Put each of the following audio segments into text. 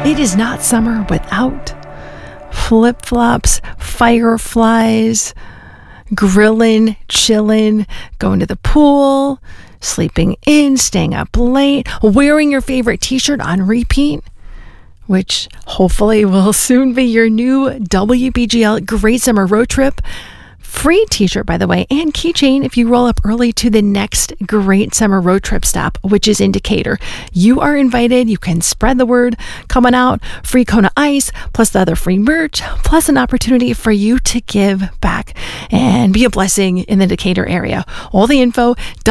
It is not summer without flip-flops, fireflies, grilling, chilling, going to the pool, sleeping in, staying up late, wearing your favorite t-shirt on repeat, which hopefully will soon be your new WBGL Great Summer Road Trip. Free t-shirt, by the way, and keychain if you roll up early to the next Great Summer Road Trip stop, which is in Decatur. You are invited. You can spread the word. Come on out. Free Kona Ice, plus the other free merch, plus an opportunity for you to give back and be a blessing in the Decatur area. All the info,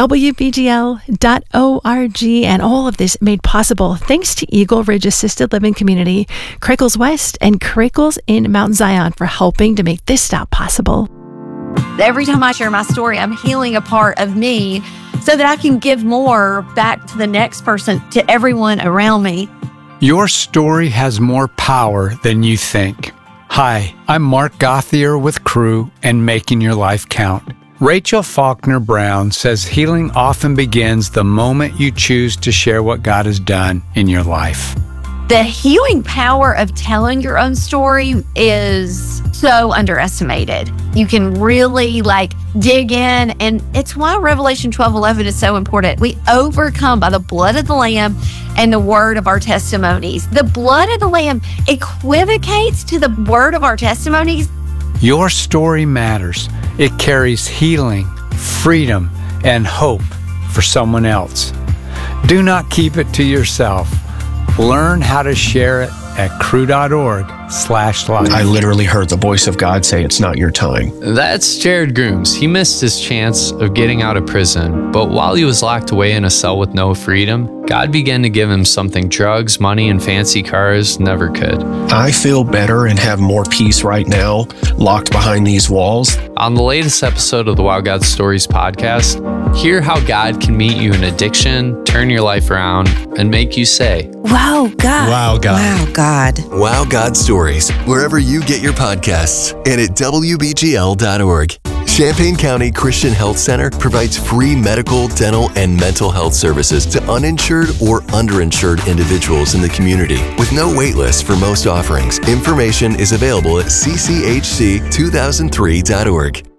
WBGL.org, and all of this made possible thanks to Eagle Ridge Assisted Living Community, Crackles West, and Crackles in Mount Zion for helping to make this stop possible. Every time I share my story, I'm healing a part of me so that I can give more back to the next person, to everyone around me. Your story has more power than you think. Hi, I'm Mark Gothier with Crew and Making Your Life Count. Rachel Faulkner Brown says healing often begins the moment you choose to share what God has done in your life. The healing power of telling your own story is so underestimated. You can really dig in, and it's why Revelation 12:11 is so important. We overcome by the blood of the Lamb and the word of our testimonies. The blood of the Lamb equivocates to the word of our testimonies. Your story matters. It carries healing, freedom, and hope for someone else. Do not keep it to yourself. Learn how to share it at crew.org/life. I literally heard the voice of God say, "It's not your time." That's Jared Grooms. He missed his chance of getting out of prison, but while he was locked away in a cell with no freedom, God began to give him something drugs, money, and fancy cars never could. I feel better and have more peace right now, locked behind these walls. On the latest episode of the Wow God Stories podcast, hear how God can meet you in addiction, turn your life around, and make you say, "Wow, God. Wow, God. Wow, God." Wow God Stories, wherever you get your podcasts and at WBGL.org. Champaign County Christian Health Center provides free medical, dental, and mental health services to uninsured or underinsured individuals in the community with no wait list for most offerings. Information is available at cchc2003.org.